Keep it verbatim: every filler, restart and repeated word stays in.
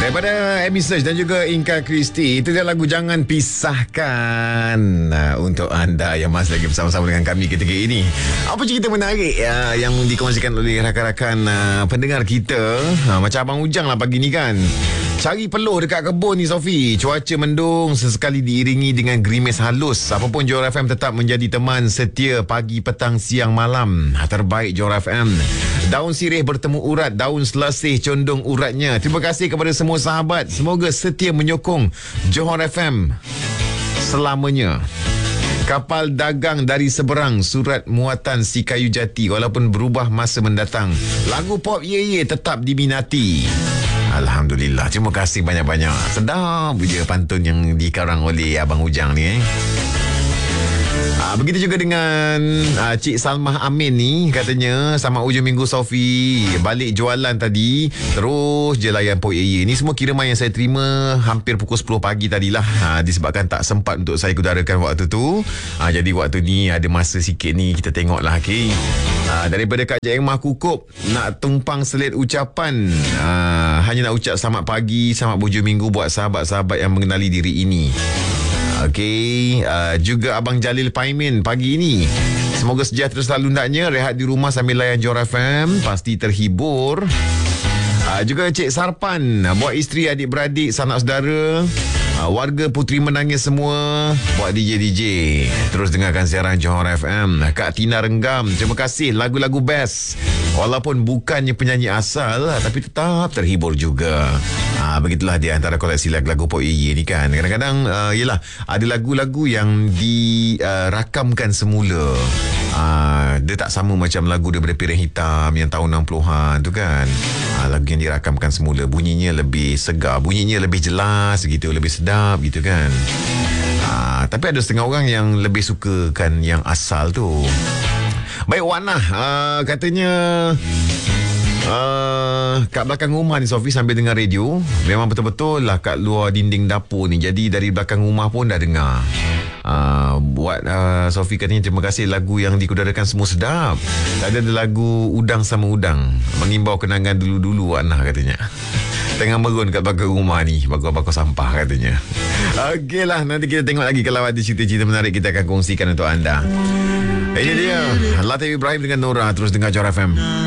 Daripada Amy Search dan juga Inka Kristi, itu dia lagu Jangan Pisahkan uh, untuk anda yang masih lagi bersama-sama dengan kami ketika ini. Apa cerita menarik uh, yang dikongsikan oleh rakan-rakan uh, pendengar kita, uh, macam Abang Ujang lah pagi ni kan. Cari peluh dekat kebun ni, Sofi. Cuaca mendung sesekali diiringi dengan gerimis halus. Apapun Johor F M tetap menjadi teman setia pagi, petang, siang, malam. Terbaik Johor F M. Daun sirih bertemu urat, daun selasih condong uratnya. Terima kasih kepada semua sahabat. Semoga setia menyokong Johor F M selamanya. Kapal dagang dari seberang, surat muatan si kayu jati, walaupun berubah masa mendatang. Lagu pop Ye Ye tetap diminati. Alhamdulillah. Terima kasih banyak-banyak. Sedap je pantun yang dikarang oleh Abang Ujang ni eh. Ha, begitu juga dengan uh, Cik Salmah Amin ni. Katanya sama ujung minggu Sofi balik jualan tadi, terus je layan Pok Ye Ye. Ni semua kiriman yang saya terima hampir pukul sepuluh pagi tadilah, ha, disebabkan tak sempat untuk saya kudarakan waktu tu, ha, jadi waktu ni ada masa sikit ni, kita tengoklah okay. ha, Daripada Kak Jeng Mah Kukup, nak tumpang selit ucapan, ha, hanya nak ucap selamat pagi, selamat hujung minggu buat sahabat-sahabat yang mengenali diri ini. Okey, uh, juga Abang Jalil Paimin pagi ini. Semoga sejahtera selalu ndaknya, rehat di rumah sambil layan Johor F M, pasti terhibur. Uh, juga Cik Sarpan, buat isteri, adik-beradik, sanak saudara, uh, warga Puteri Menangis semua, buat D J D J. Terus dengarkan siaran Johor F M. Kak Tina Renggam, terima kasih, lagu-lagu best. Walaupun bukannya penyanyi asal, tapi tetap terhibur juga. Ha, begitulah dia antara koleksi lagu-lagu Pok Ye Ye ni kan. Kadang-kadang uh, yelah, ada lagu-lagu yang dirakamkan uh, semula. Uh, dia tak sama macam lagu daripada Piring Hitam yang tahun enam puluhan tu kan. Uh, lagu yang dirakamkan semula, bunyinya lebih segar, bunyinya lebih jelas gitu, lebih sedap gitu kan. Uh, tapi ada setengah orang yang lebih sukakan yang asal tu. Baik Wan lah, uh, katanya Uh, kat belakang rumah ni Sofi sambil dengar radio. Memang betul-betul lah kat luar dinding dapur ni. Jadi dari belakang rumah pun dah dengar. uh, Buat uh, Sofi katanya terima kasih, lagu yang dikudarakan semua sedap. Tadi ada lagu Udang Sama Udang, mengimbau kenangan dulu-dulu Anah katanya. Tengah merun kat belakang rumah ni, bakar-bakar sampah katanya. Okey lah, nanti kita tengok lagi. Kalau ada cerita-cerita menarik, kita akan kongsikan untuk anda. Ini dia Latif Ibrahim dengan Nora. Terus dengar Johor F M.